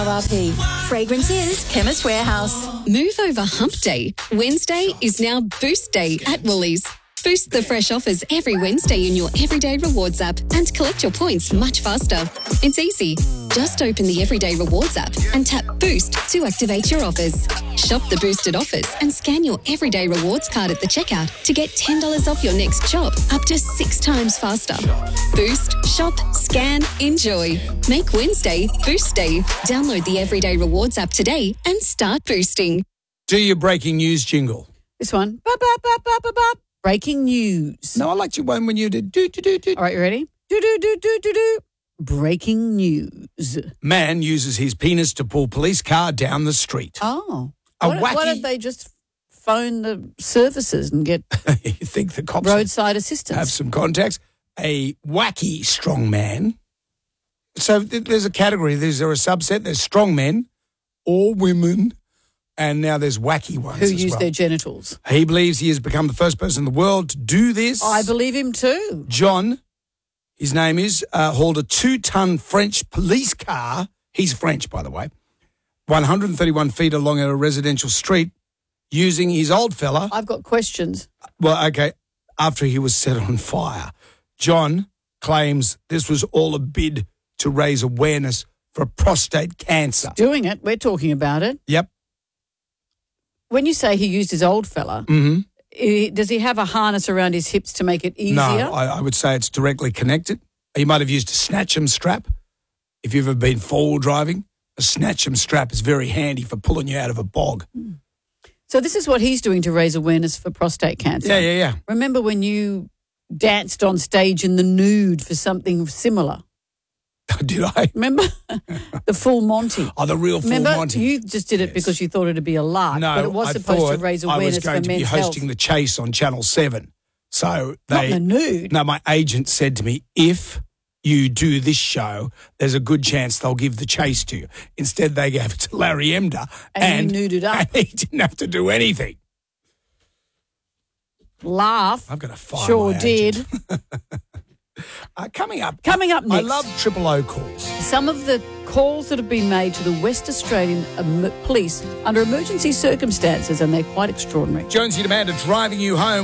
RRP. Fragrance is Chemist Warehouse. Move over hump day. Wednesday is now Boost Day at Woolies. Boost the fresh offers every Wednesday in your Everyday Rewards app and collect your points much faster. It's easy. Just open the Everyday Rewards app and tap Boost to activate your offers. Shop the boosted offers and scan your Everyday Rewards card at the checkout to get $10 off your next shop, up to 6 times faster. Boost, shop, scan, enjoy. Make Wednesday Boost Day. Download the Everyday Rewards app today and start boosting. Do your breaking news jingle. This one. Bop, bop, bop, bop, bop, bop. Breaking news. No, I liked your one when you did do. All right, you ready? Do. Breaking news. Man uses his penis to pull police car down the street. Oh. Why Why don't they just phone the services and get You think the cops roadside assistance? have some contacts? A wacky strong man. So there's a category. There's a subset. There's strong men, or women, and now there's wacky ones Who as use well. their genitals. He believes he has become the first person in the world to do this. I believe him too. John, his name is, hauled a 2-ton French police car. He's French, by the way. 131 feet along a residential street using his old fella. I've got questions. Well, okay, after he was set on fire. John claims this was all a bid to raise awareness for prostate cancer. Doing it. We're talking about it. Yep. When you say he used his old fella, does he have a harness around his hips to make it easier? No, I would say it's directly connected. He might have used a snatch-em strap. If you've ever been four-wheel driving, a snatch-em strap is very handy for pulling you out of a bog. So this is what he's doing to raise awareness for prostate cancer. Yeah. Remember when you danced on stage in the nude for something similar? Did I? Remember? The full Monty. Oh, the real full Remember? Monty. You just did it because you thought it'd be a lark, No, but it was I supposed to thought raise I awareness was going for to be men's hosting health. the chase on Channel 7. So Not in the nude. No, my agent said to me, if you do this show, there's a good chance they'll give the chase to you. Instead, they gave it to Larry Emder. And you nuded up. And he didn't have to do anything. Laugh. I've got to fire Sure my did. agent. Coming up next. I love Triple O calls. Some of the calls that have been made to the West Australian Police under emergency circumstances, and they're quite extraordinary. Jonesy and Amanda driving you home.